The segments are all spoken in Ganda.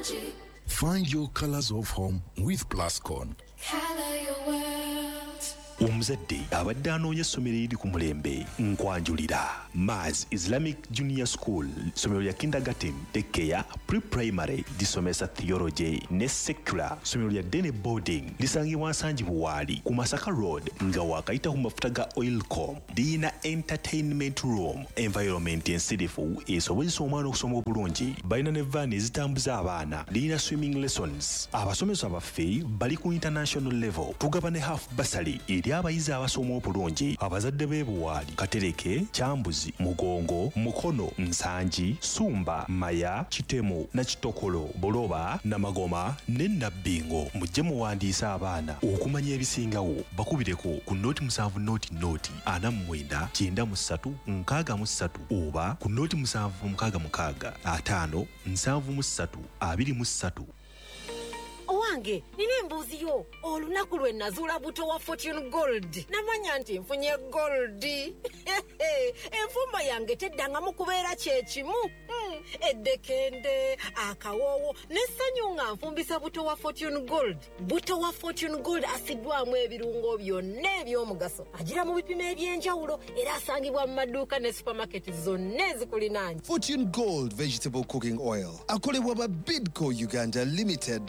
Find your colors of home with Plascon. Color your world. Omuzadde abadde anoonya essomero eriri ku mulembe nkwanjulira. Maz Islamic Junior School, ssomero lya kindergarten, daycare, pre-primary, lisomesa theology ne secular. Ssomero lya day boarding lisangibwa Nsangi Buwaali ku Masaka Road nga wakayita ku mafuta ga Oilcom. Lirina entertainment room, environment ensirifu esobozesa omwana okusoma obulungi. Balina ne van ezitambuza abaana. Lirina swimming lessons. Abasomesa baffe bali ku international level. Tugaba ne half bursary eri abayizi abasoma obulungi. Abazadde b'e Buwaali, Katereke, Kyambuzi, Mugongo, Mukono, Nsangi, Sumba, Maya, Kitemo na Kitokolo, Boloba, Namagoma ne Nabbingo. Mujje muwandiisa abaana okumanya ebisingawo. Bakubireko ku noti 7 noti 49 93 63 oba ku noti 7 66 5 73 23. Owange, nina embuuzi yo. Olunaku lwe nazuula buto wa Fortune Gold. Namanya nti nfunye gold. Enfumba yange teddangamu kubeera kye kimu. Eddekende, akawoowo, n'essanyu nga nfumbisa buto wa Fortune Gold. Buto wa Fortune Gold asiddwamu ebirungo byonna eby'omugaso. Agira mu bipimo eby'enjawulo era asangibwa mu maduuka ne supermarket zonna ezikulinaanye. Fortune Gold Vegetable Cooking Oil. Akolebwa ba Bidco Uganda Limited.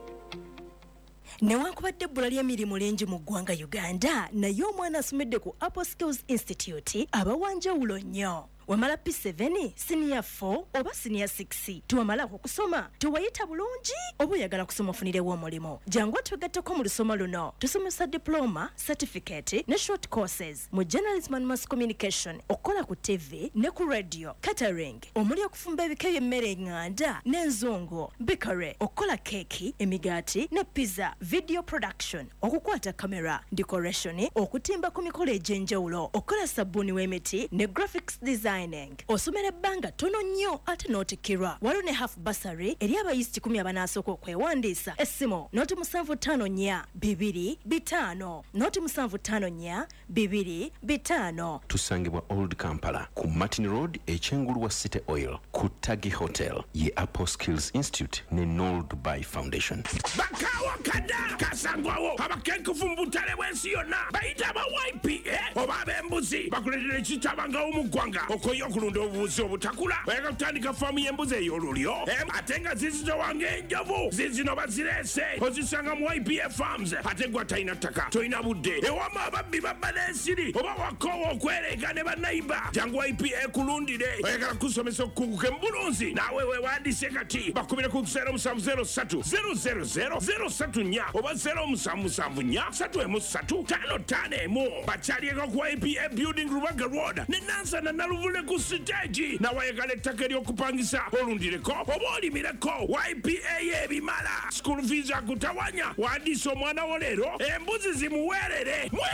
Newankubadde ebbula ly'emirimu lingi mu ggwanga Uganda, naye omwana asomedde ku Apple Skills Institute abawanjawulo nnyo. Wamala P7, Senior 4 oba Senior 6. Tuwamala okusoma, tuwayita bulungi oba oyagala kusoma ofunirewo omulimo. Jangu twegatteko mu lusoma luno. Tusomesa diploma, certificate ne short courses mu journalism and mass communication, okola ku TV ne ku radio, catering, omuli okufumba ebika by'emmere enganda n'enzungu, bakery, okola keki, emigaati ne pizza, video production, okukwata kamera, decoration, okutimba ku mikolo egy'enjawulo, okola sabbuuni w'emiti ne graphics design. Osomera ebbanga tono nnyo ate n'otikirwa. Waliwo ne half bursary eri abayizi 10 abanasooka okwewandiisa. Essimu noti 754 225 noti 754 225. Tusangibwa Old Kampala ku Martin Road, Ekyengulu wa City Oil, ku Tagi Hotel, ye Apple Skills Institute ne Noel Dubai Foundation. Bakawa kada kasangwawo abakenkufu mbutale bwensi yonna bayita ba YPA oba ab'embuzi bakuletera ekitabanga mu ggwanga okoyo okulunda obubuzi obutakula oyagala kutandika faamu y'embuzi ey'olulyo ate nga zizito wange enjovu zizino bazirese ozisanga mu YPA Farms ate gwa talina ttaka tolina budde ewama ababbi babba n'ensiri oba wakoowa okwereega ne bannayiba jangu YPA kulundire oyagala kusomesa okukunguka embulunzi naawe weewandiise kati bakubire ku 0703 000 034 oba 0774 313 bakyalieko ku YPA Building Rubaga Road ne Nansana naluvule ku stage nawayagala ettaka ery'okupangisa olundireko oba olimireko YPA y'ebimala school fees akutawanya wandiisa omwana wo leero embuzi zimuweerere.